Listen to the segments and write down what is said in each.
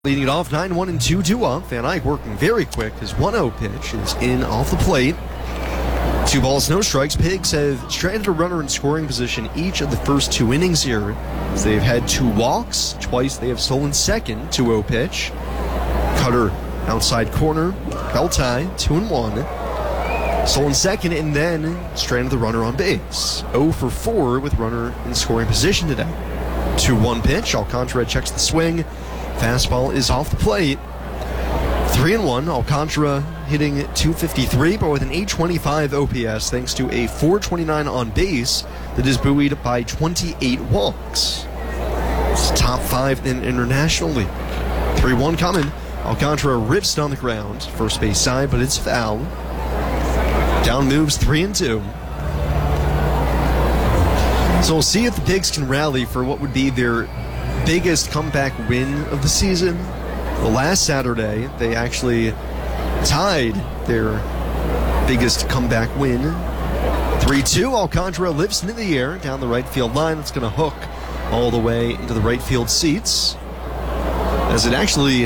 Leading it off 9-1 and 2-2 up. Van Eyck working very quick. His 1-0 pitch is in off the plate. 2 balls, no strikes. Pigs have stranded a runner in scoring position each of the first 2 innings here. They've had 2 walks. Twice they have stolen second. 2-0 pitch. Cutter outside corner. Bell tie. 2-1. Stolen second and then stranded the runner on base. 0 for 4 with runner in scoring position today. 2-1 pitch. Alcantara checks the swing. Fastball is off the plate. 3-1. Alcantara hitting .253, but with an .825 OPS thanks to a .429 on base that is buoyed by 28 walks. It's top 5 in International League. 3-1 coming. Alcantara rips it on the ground. First base side, but it's foul. Down moves 3-2. So we'll see if the Pigs can rally for what would be their biggest comeback win of the season. The last Saturday, they actually tied their biggest comeback win. 3-2, Alcantara lifts into the air down the right field line. It's going to hook all the way into the right field seats, as it actually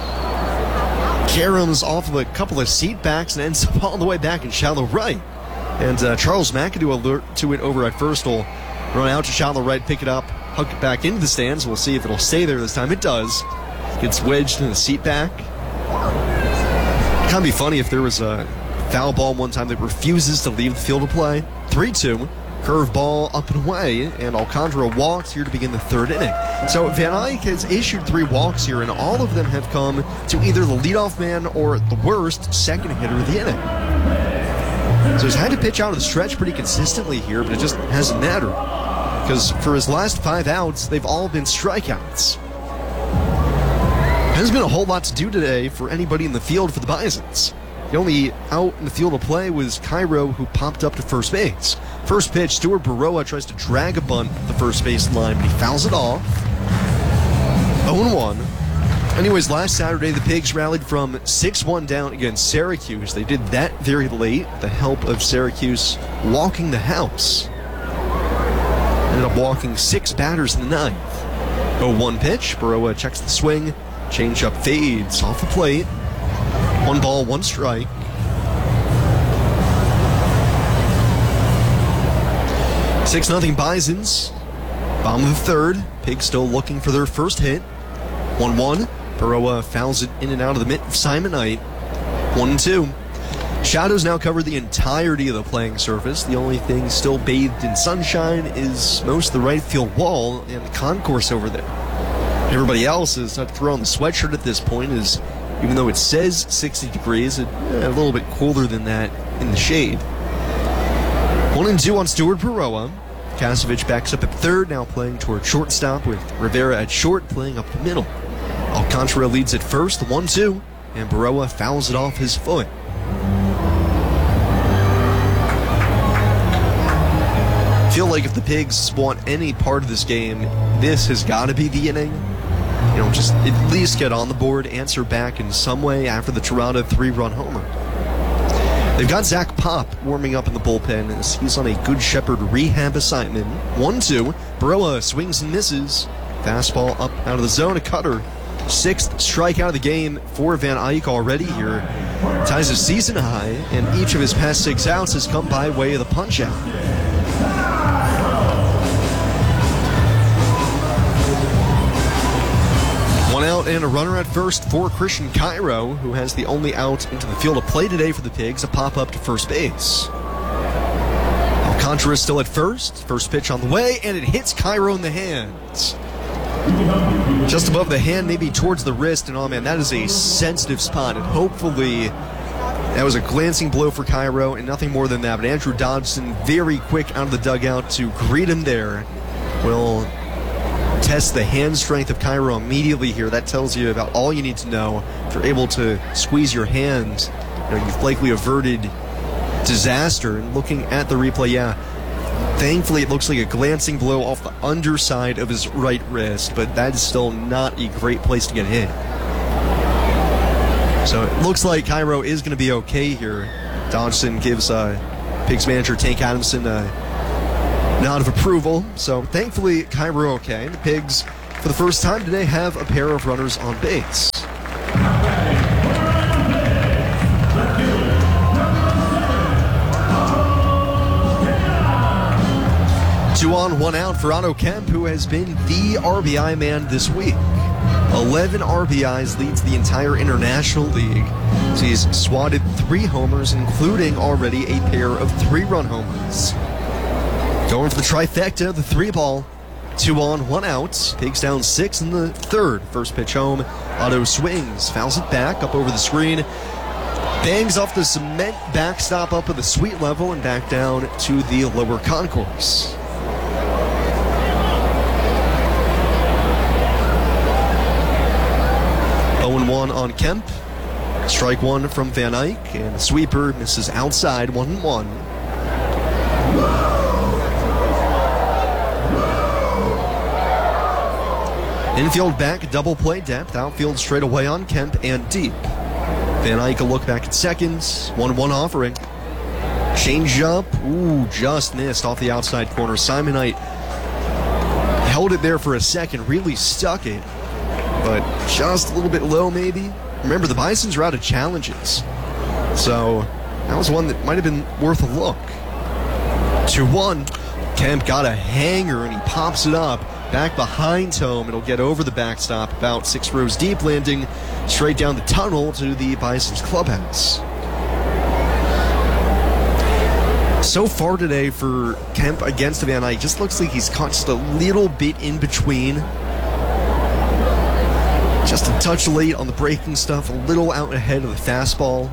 caroms off of a couple of seat backs and ends up all the way back in shallow right. And Charles McAdoo alert to it over at first will run out to shallow right, pick it up, hook it back into the stands. We'll see if it'll stay there this time. It does. Gets wedged in the seat back. Kind of be funny if there was a foul ball one time that refuses to leave the field of play. 3-2. Curveball up and away, and Alcantara walks here to begin the 3rd inning. So Van Eyck has issued 3 walks here, and all of them have come to either the leadoff man or, at the worst, second hitter of the inning. So he's had to pitch out of the stretch pretty consistently here, but it just hasn't mattered, because for his last 5 outs, they've all been strikeouts. Hasn't been a whole lot to do today for anybody in the field for the Bisons. The only out in the field of play was Cairo, who popped up to first base. First pitch, Stuart Baroa tries to drag a bunt at the first base line, but he fouls it off. 0-1. Anyways, last Saturday, the Pigs rallied from 6-1 down against Syracuse. They did that very late, with the help of Syracuse walking the house. Ended up walking 6 batters in the 9th. 0-1 pitch, Baroa checks the swing. Changeup fades off the plate. 1 ball, 1 strike. 6-0 Bisons. Bottom of the 3rd. Pigs still looking for their first hit. 1-1. Baroa fouls it in and out of the mitt of Simon Knight. 1-2. Shadows now cover the entirety of the playing surface. The only thing still bathed in sunshine is most of the right field wall and the concourse over there. Everybody else is not throwing the sweatshirt at this point, as even though it says 60 degrees, a little bit colder than that in the shade. 1-2 on Stuart Baroa. Kasevich backs up at 3rd, now playing toward shortstop, with Rivera at short playing up the middle. Alcantara leads at first, 1-2, and Baroa fouls it off his foot. I feel like if the Pigs want any part of this game, this has got to be the inning. You know, just at least get on the board, answer back in some way after the Toronto 3-run homer. They've got Zach Pop warming up in the bullpen as he's on a Good Shepherd rehab assignment. 1-2, Baroa swings and misses. Fastball up out of the zone, a cutter. 6th strikeout of the game for Van Eyck already here. Ties a season high, and each of his past 6 outs has come by way of the punch-out. 1 out and a runner at first for Christian Cairo, who has the only out into the field of play today for the Pigs, a pop-up to first base. Alcantara is still at first. First pitch on the way, and it hits Cairo in the hands. Just above the hand, maybe towards the wrist, and oh man, that is a sensitive spot, and hopefully that was a glancing blow for Cairo and nothing more than that. But Andrew Dodson, very quick out of the dugout to greet him there, will test the hand strength of Cairo immediately here. That tells you about all you need to know. If you're able to squeeze your hand, you've likely averted disaster. And looking at the replay, yeah, thankfully it looks like a glancing blow off the underside of his right wrist, but that is still not a great place to get hit. So it looks like Cairo is going to be okay here. Dodson gives Pigs manager Tank Adamson a nod of approval. So thankfully Cairo okay. The Pigs for the first time today, have a pair of runners on base. Two on, one out for Otto Kemp, who has been the RBI man this week. 11 RBIs, leads the entire International League. So he's swatted 3 homers, including already a pair of 3-run homers. Going for the trifecta, the 3-ball. 2 on, 1 out. Pigs down 6 in the 3rd. First pitch home. Otto swings, fouls it back up over the screen. Bangs off the cement backstop up at the suite level and back down to the lower concourse. One on Kemp. Strike 1 from Van Eyck, and the sweeper misses outside, 1-1. Infield back, double play depth. Outfield straight away on Kemp and deep. Van Eyck a look back at seconds. 1-1 offering. Change up. Ooh, just missed off the outside corner. Simon Knight held it there for a second, really stuck it, but just a little bit low maybe. Remember, the Bisons are out of challenges, so that was one that might have been worth a look. 2-1. Kemp got a hanger and he pops it up. Back behind home, it'll get over the backstop about 6 rows deep, landing straight down the tunnel to the Bisons clubhouse. So far today for Kemp against Van Eyck, just looks like he's caught just a little bit in between. Just a touch late on the breaking stuff, a little out ahead of the fastball.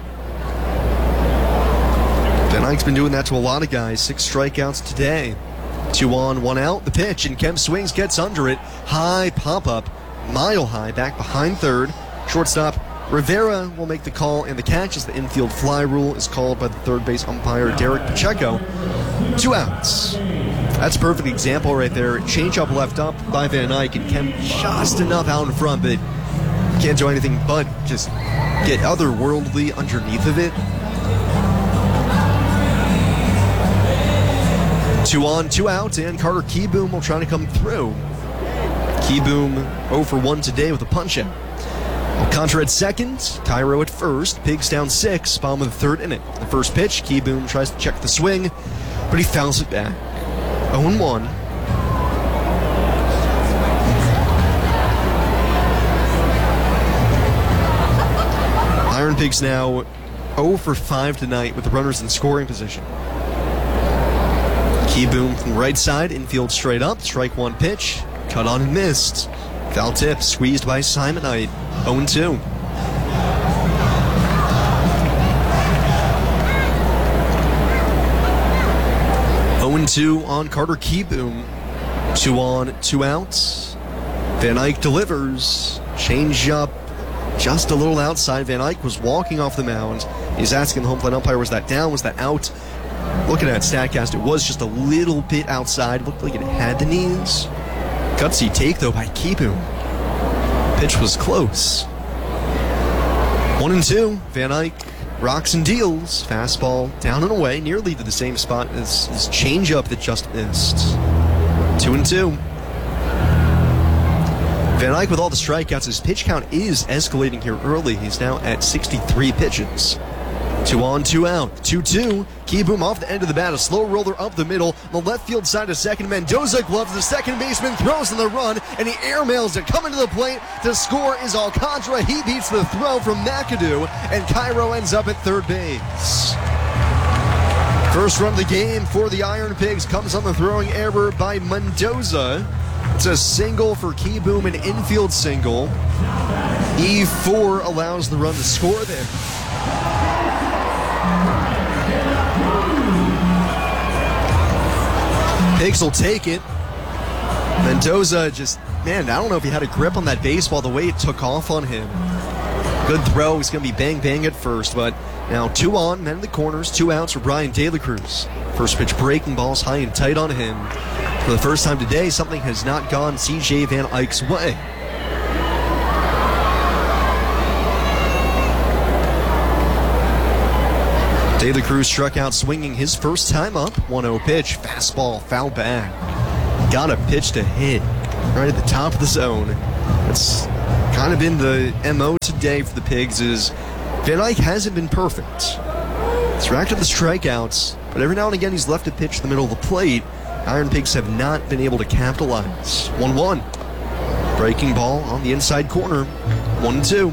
Van Eyck's been doing that to a lot of guys. 6 strikeouts today. 2 on, 1 out. The pitch, and Kemp swings, gets under it. High pop-up, mile high, back behind third. Shortstop Rivera will make the call, and the catch as the infield fly rule is called by the third base umpire, Derek Pacheco. 2 outs. That's a perfect example right there. Change up left up by Van Eyck, and Kemp just enough out in front, but can't do anything but just get otherworldly underneath of it. 2 on, 2 out, and Carter Kieboom will try to come through. Kieboom 0 for 1 today with a punch-out. Alcantara at second, Cairo at first. Pigs down 6, bottom of the 3rd inning. The first pitch, Kieboom tries to check the swing, but he fouls it back. 0-1. Iron Pigs now 0 for 5 tonight with the runners in scoring position. Kieboom from the right side, infield straight up, strike 1 pitch, cut on and missed. Foul tip, squeezed by Simon Knight, 0-2. On Carter Kieboom. 2 on, 2 outs. Van Eyck delivers. Change up just a little outside. Van Eyck was walking off the mound. He's asking the home plate umpire, was that down? Was that out? Looking at StatCast, it was just a little bit outside. Looked like it had the knees. Gutsy take, though, by Kieboom. Pitch was close. 1-2. Van Eyck rocks and deals. Fastball down and away, nearly to the same spot as his changeup that just missed. 2-2. Van Eyck with all the strikeouts. His pitch count is escalating here early. He's now at 63 pitches. 2 on, 2 out. 2-2. Kieboom off the end of the bat. A slow roller up the middle. On the left field side to second. Mendoza gloves the second baseman. Throws in the run. And he airmails it. Coming to the plate to score is Alcantara. He beats the throw from McAdoo. And Cairo ends up at third base. First run of the game for the Iron Pigs comes on the throwing error by Mendoza. It's a single for Kieboom, an infield single. E4 allows the run to score there. Pigs will take it. Mendoza just, man, I don't know if he had a grip on that baseball the way it took off on him. Good throw. He's going to be bang at first, but now 2 on, men in the corners, 2 outs for Brian De La Cruz. First pitch breaking balls high and tight on him. For the first time today, something has not gone CJ Van Eyck's way. De La Cruz struck out swinging his first time up. 1-0 pitch, fastball, foul back. Got a pitch to hit. right at the top of the zone. That's kind of been the MO today for the Pigs, is Van Eyck hasn't been perfect. He's racked up the strikeouts, but every now and again he's left a pitch in the middle of the plate. Iron Pigs have not been able to capitalize. 1-1. Breaking ball on the inside corner. 1-2.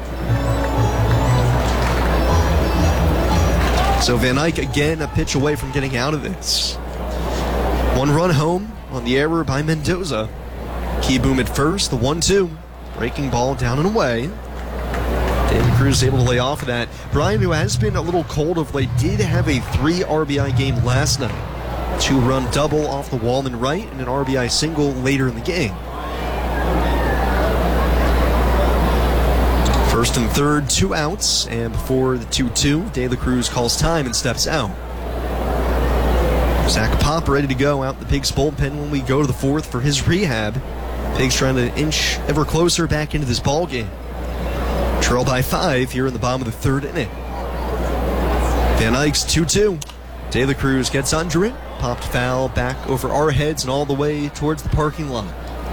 So Van Eyck again a pitch away from getting out of this. 1 run home on the error by Mendoza. Kieboom at first, the 1-2. Breaking ball down and away. David Cruz able to lay off of that. Brian, who has been a little cold of late, did have a 3 RBI game last night. 2-run double off the wall and right, and an RBI single later in the game. First and third, 2 outs, and before the 2-2, De La Cruz calls time and steps out. Zach Pop ready to go out the Pigs bullpen when we go to the 4th for his rehab. Pigs trying to inch ever closer back into this ball game. Trail by 5 here in the bottom of the 3rd inning. Van Eyck's 2-2. De La Cruz gets under it, popped foul back over our heads and all the way towards the parking lot.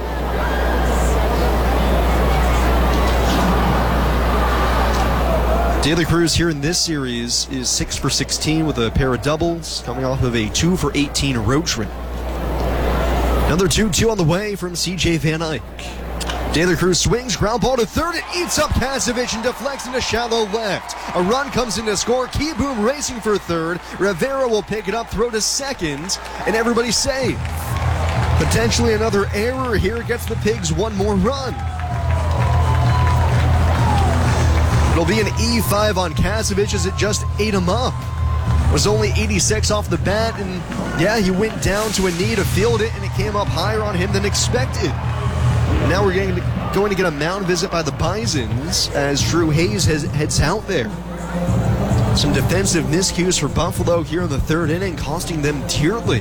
De La Cruz here in this series is 6 for 16 with a pair of doubles, coming off of a 2 for 18 road trip. Another 2-2 on the way from C.J. Van Eyck. De La Cruz swings, ground ball to third, it eats up Kasevich and deflects into shallow left. A run comes in to score, Kieboom racing for third, Rivera will pick it up, throw to second, and everybody's safe. Potentially another error here gets the Pigs 1 more run. It'll be an E5 on Kasevich as it just ate him up. Was only 86 off the bat, and yeah, he went down to a knee to field it, and it came up higher on him than expected. And now we're going to get a mound visit by the Bisons as Drew Hayes heads out there. Some defensive miscues for Buffalo here in the 3rd inning, costing them dearly.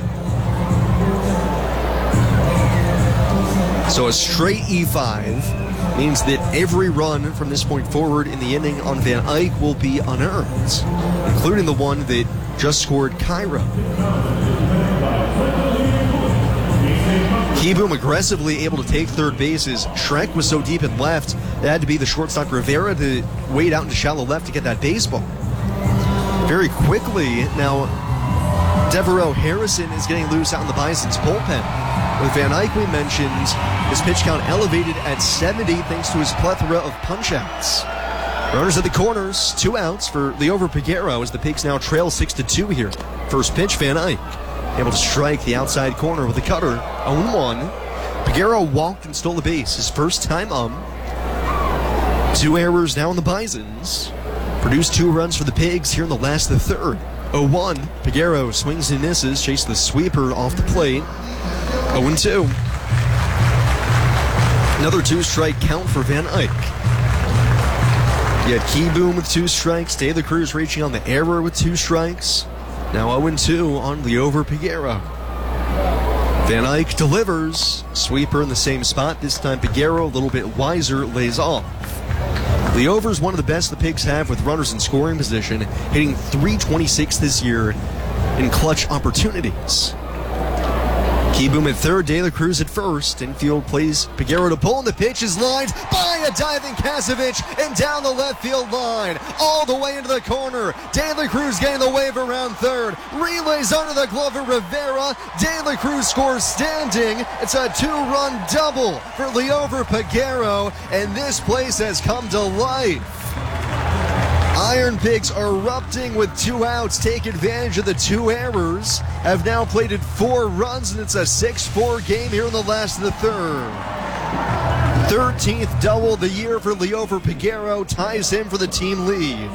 So a straight E5 means that every run from this point forward in the inning on Van Eyck will be unearned, including the one that just scored Cairo. Kieboom aggressively able to take third base as Shrek was so deep in left, it had to be the shortstop Rivera to wade out into shallow left to get that baseball. Very quickly, now Devereaux Harrison is getting loose out in the Bison's bullpen. With Van Eyck, we mentioned his pitch count elevated at 70 thanks to his plethora of punch-outs. Runners at the corners, 2 outs for Liover Peguero as the Pigs now trail 6-2 here. First pitch, Van Eyck able to strike the outside corner with a cutter, 0-1. Peguero walked and stole the base, his first time up. 2 errors now in the Bisons. Produced 2 runs for the Pigs here in the last of the 3rd. 0-1. Peguero swings and misses, chased the sweeper off the plate. 0-2. Another 2-strike count for Van Eyck. You had Kieboom with 2 strikes, De La Cruz reaching on the error with 2 strikes. Now 0-2 on Liover Peguero. Van Eyck delivers. Sweeper in the same spot. This time Peguero, a little bit wiser, lays off. Liover's one of the best the Pigs have with runners in scoring position, hitting .326 this year in clutch opportunities. Kieboom at third, De La Cruz at first. Infield plays Peguero to pull, and the pitch is lined by a diving Kasevich and down the left field line, all the way into the corner. De La Cruz getting the wave around third. Relays under the glove of Rivera. De La Cruz scores standing. It's a 2-run double for Liover Peguero, and this place has come to life. Iron Pigs erupting with 2 outs, take advantage of the 2 errors, have now plated 4 runs, and it's a 6-4 game here in the last of the 3rd. 13th double of the year for Liover Peguero, ties him for the team lead.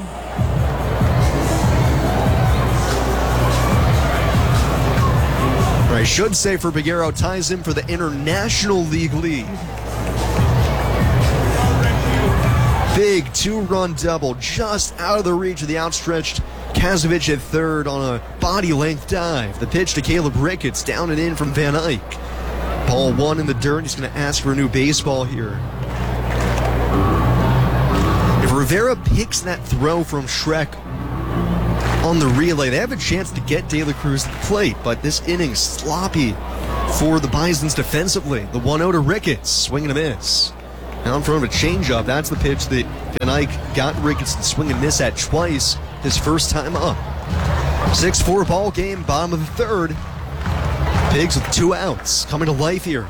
Or I should say for Peguero, ties him for the International League lead. Big 2-run double just out of the reach of the outstretched Kasevich at third on a body-length dive. The pitch to Caleb Ricketts, down and in from Van Eyck. Ball 1 in the dirt. He's going to ask for a new baseball here. If Rivera picks that throw from Shrek on the relay. They have a chance to get De La Cruz to the plate, but this inning sloppy for the Bisons defensively. The 1-0 to Ricketts, swing and a miss. Now in front of a changeup. That's the pitch that Van Eyck got Ricketts to swing and miss at twice his first time up. 6-4 ball game, bottom of the third. Pigs with 2 outs, coming to life here.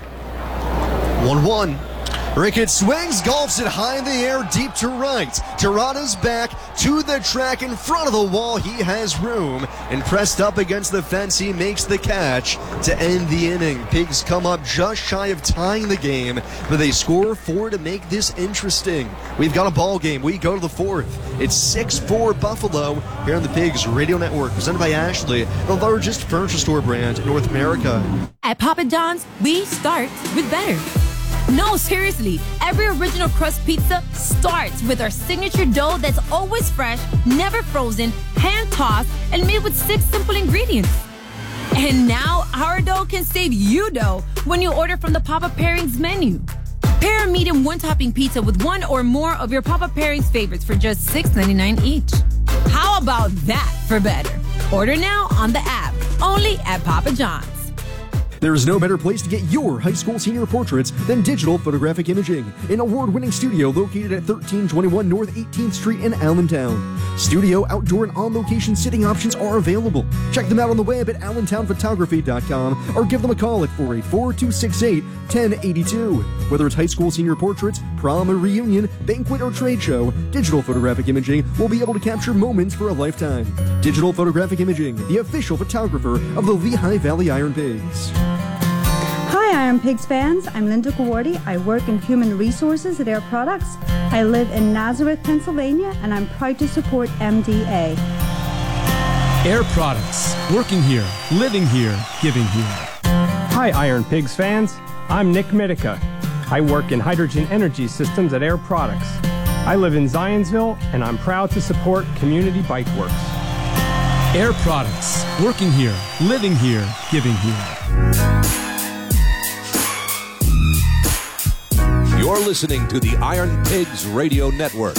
1-1. Ricketts swings, golfs it high in the air, deep to right. Terrada's back to the track in front of the wall. He has room, and pressed up against the fence, he makes the catch to end the inning. Pigs come up just shy of tying the game, but they score 4 to make this interesting. We've got a ball game. We go to the 4th. It's 6-4 Buffalo here on the Pigs Radio Network, presented by Ashley, the largest furniture store brand in North America. At Papa John's, we start with better. No, seriously, every original crust pizza starts with our signature dough that's always fresh, never frozen, hand-tossed, and made with 6 simple ingredients. And now, our dough can save you dough when you order from the Papa Pairings menu. Pair a medium one-topping pizza with 1 or more of your Papa Pairings favorites for just $6.99 each. How about that for better? Order now on the app, only at Papa John's. There is no better place to get your high school senior portraits than Digital Photographic Imaging, an award-winning studio located at 1321 North 18th Street in Allentown. Studio, outdoor, and on-location sitting options are available. Check them out on the web at allentownphotography.com or give them a call at 484-268-1082. Whether it's high school senior portraits, prom or reunion, banquet or trade show, Digital Photographic Imaging will be able to capture moments for a lifetime. Digital Photographic Imaging, the official photographer of the Lehigh Valley Iron Pigs. Hi, Iron Pigs fans. I'm Linda Gawardi. I work in human resources at Air Products. I live in Nazareth, Pennsylvania, and I'm proud to support MDA. Air Products. Working here, living here, giving here. Hi, Iron Pigs fans. I'm Nick Mitica. I work in hydrogen energy systems at Air Products. I live in Zionsville, and I'm proud to support Community Bike Works. Air Products. Working here, living here, giving here. You're listening to the Iron Pigs Radio Network.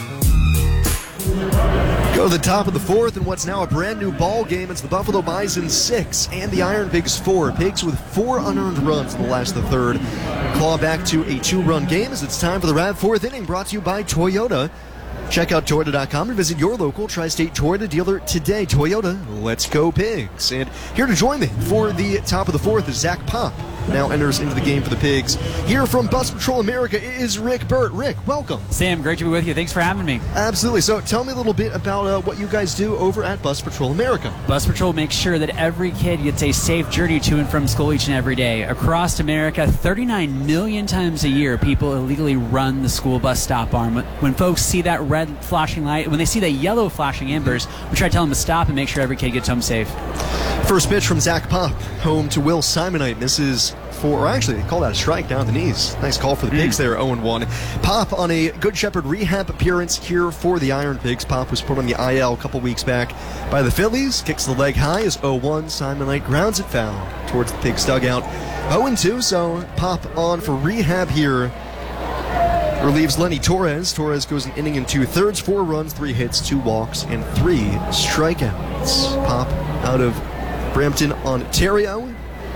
Go to the top of the 4th in what's now a brand new ball game. It's the Buffalo Bison 6 and the Iron Pigs 4. Pigs with 4 unearned runs in the last of the third. Claw back to a 2-run game as it's time for the RAV4th inning, brought to you by Toyota. Check out Toyota.com and visit your local Tri-State Toyota dealer today. Toyota, let's go Pigs. And here to join me for the top of the 4th is Zach Pop. Now enters into the game for the Pigs. Here from Bus Patrol America is Rick Burt. Rick, welcome. Sam, great to be with you. Thanks for having me. Absolutely. So tell me a little bit about what you guys do over at Bus Patrol America. Bus Patrol makes sure that every kid gets a safe journey to and from school each and every day. Across America, 39 million times a year, people illegally run the school bus stop arm. When folks see that red flashing light, when they see the yellow flashing ambers, we try to tell them to stop and make sure every kid gets home safe. First pitch from Zach Pop, home to Will Simonite. Misses for, or actually, they call that a strike down the knees. Nice call for the Pigs there, 0-1. Pop on a Good Shepherd rehab appearance here for the Iron Pigs. Pop was put on the IL a couple weeks back by the Phillies. Kicks the leg high as 0-1. Simonite grounds it foul towards the Pigs dugout. 0-2, so Pop on for rehab here. Relieves Lenny Torres. Torres goes an inning and 2/3, 4 runs, 3 hits, 2 walks, and 3 strikeouts. Pop out of Brampton, Ontario.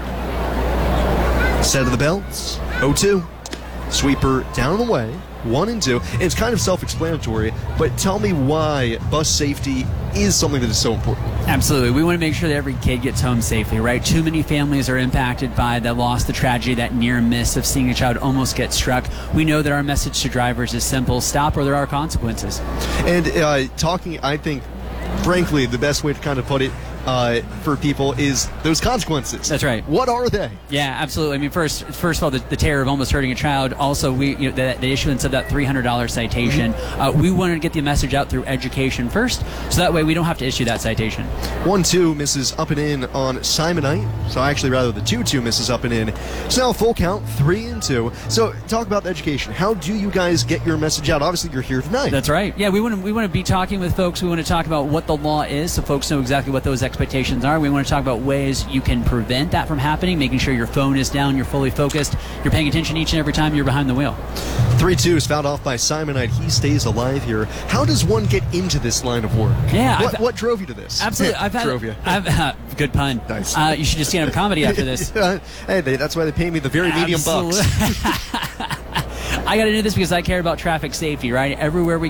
Set of the belts, 0-2. Sweeper down and away, 1-2. And it's kind of self-explanatory, but tell me why bus safety is something that is so important. Absolutely. We want to make sure that every kid gets home safely, right? Too many families are impacted by the loss, the tragedy, that near miss of seeing a child almost get struck. We know that our message to drivers is simple: stop or there are consequences. And talking, I think, frankly, the best way to kind of put it for people is those consequences. That's right. What are they? Yeah, absolutely. I mean, first of all, the terror of almost hurting a child. Also, the issuance of that $300 citation. We wanted to get the message out through education first, so that way we don't have to issue that citation. 1-2 misses up and in on Simonite. So actually, rather the 2-2 misses up and in. So now full count, 3-2. So talk about the education. How do you guys get your message out? Obviously, you're here tonight. That's right. Yeah, we want to be talking with folks. We want to talk about what the law is, so folks know exactly what those expectations are. We want to talk about ways you can prevent that from happening, making sure your phone is down, you're fully focused, you're paying attention each and every time you're behind the wheel. 3-2 is fouled off by Simon Knight. He stays alive here. How does one get into this line of work? Yeah, What drove you to this? Absolutely. Drove you. Good pun. Nice. You should just stand up comedy after this. Hey, that's why they pay me the very medium bucks. I got into this because I care about traffic safety, right? Everywhere we